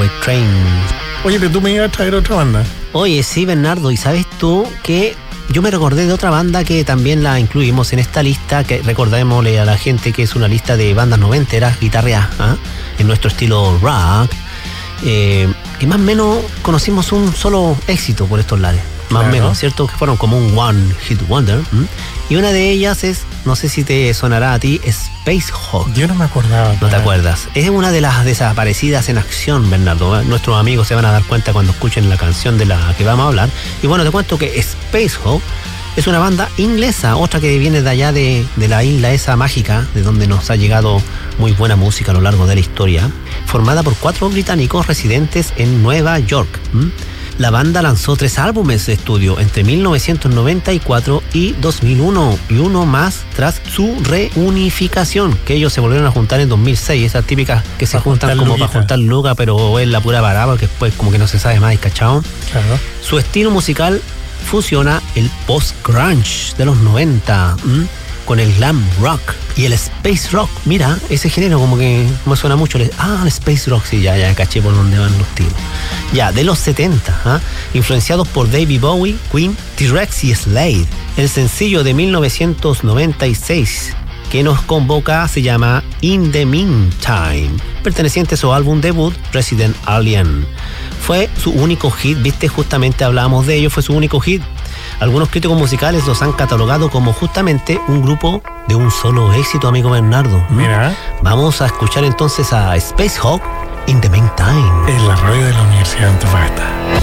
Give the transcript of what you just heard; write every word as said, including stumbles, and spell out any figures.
Night Train. Oye, pero tú me ibas a traer otra banda. Oye, sí, Bernardo, y sabes tú que yo me recordé de otra banda que también la incluimos en esta lista, que recordémosle a la gente que es una lista de bandas noventeras, guitarreas, ¿eh? en nuestro estilo rock, eh, que más o menos conocimos un solo éxito por estos lares, más o Claro. menos, ¿cierto? Que fueron como un one hit wonder, ¿m? Y una de ellas es, no sé si te sonará a ti, Space Hawk. Yo no me acordaba. ¿No te acuerdas? Es una de las desaparecidas en acción, Bernardo. Nuestros amigos se van a dar cuenta cuando escuchen la canción de la que vamos a hablar. Y bueno, te cuento que Space Hawk es una banda inglesa, otra que viene de allá de, de la isla esa mágica, de donde nos ha llegado muy buena música a lo largo de la historia, formada por cuatro británicos residentes en Nueva York. ¿Mm? La banda lanzó tres álbumes de estudio entre mil novecientos noventa y cuatro y dos mil uno, y uno más tras su reunificación, que ellos se volvieron a juntar en dos mil seis, esas típicas que se Para juntan juntar como luguita. para juntar lucas, pero es la pura parada, porque después como que no se sabe más, ¿cachao? Claro. Su estilo musical fusiona el post-grunge de los noventa ¿m? con el glam rock y el space rock. Mira, ese género como que me suena mucho. Ah, el space rock, sí, ya, ya caché por dónde van los tiros. Ya, de los setenta, ¿ah? influenciados por David Bowie, Queen, T-Rex y Slade. El sencillo de mil novecientos noventa y seis que nos convoca se llama In the Meantime, perteneciente a su álbum debut Resident Alien. Fue su único hit, viste, justamente hablábamos de ello, fue su único hit. Algunos críticos musicales los han catalogado como justamente un grupo de un solo éxito, amigo Bernardo. Mira. Vamos a escuchar entonces a Space Hawk, In the Meantime. En la radio de la Universidad de Antofagasta.